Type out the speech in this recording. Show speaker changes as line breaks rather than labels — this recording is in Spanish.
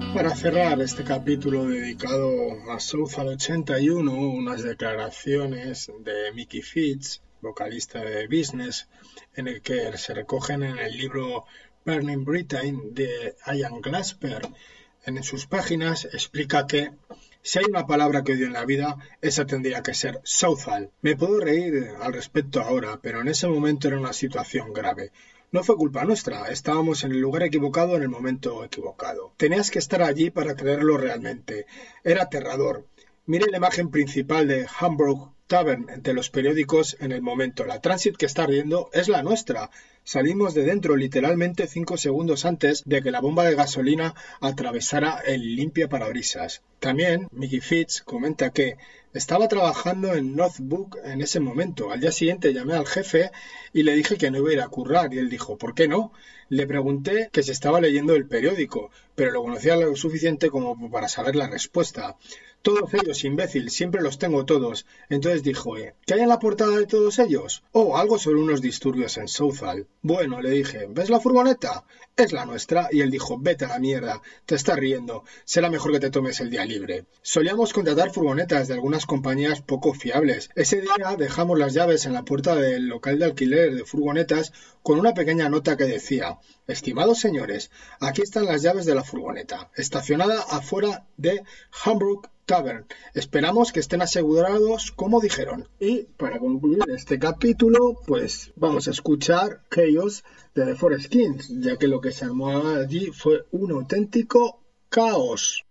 Para cerrar este capítulo dedicado a Southall 81, unas declaraciones de Mickey Fitz, vocalista de Business, en el que se recogen en el libro Burning Britain de Ian Glasper. En sus páginas explica que si hay una palabra que odio en la vida, esa tendría que ser Southall. Me puedo reír al respecto ahora, pero en ese momento era una situación grave. No fue culpa nuestra, estábamos en el lugar equivocado en el momento equivocado. Tenías que estar allí para creerlo realmente. Era aterrador. Mire la imagen principal de Hamburg Tavern de los periódicos en el momento. La Transit que está ardiendo es la nuestra. Salimos de dentro literalmente 5 segundos antes de que la bomba de gasolina atravesara el limpiaparabrisas. También Mickey Fitz comenta que estaba trabajando en Northbrook en ese momento. Al día siguiente llamé al jefe y le dije que no iba a ir a currar y él dijo, ¿por qué no? Le pregunté que si estaba leyendo el periódico, pero lo conocía lo suficiente como para saber la respuesta. Todos ellos, imbécil, siempre los tengo todos. Entonces dijo, ¿qué hay en la portada de todos ellos? Oh, algo sobre unos disturbios en Southall. Bueno, le dije, ¿ves la furgoneta? Es la nuestra. Y él dijo, vete a la mierda, te estás riendo, será mejor que te tomes el día libre. Solíamos contratar furgonetas de algunas compañías poco fiables. Ese día dejamos las llaves en la puerta del local de alquiler de furgonetas con una pequeña nota que decía, estimados señores, aquí están las llaves de la furgoneta, estacionada afuera de Hamburg Tavern. Esperamos que estén asegurados como dijeron. Y para concluir este capítulo, pues vamos a escuchar Chaos de The Forest Kings, ya que lo que se armó allí fue un auténtico caos.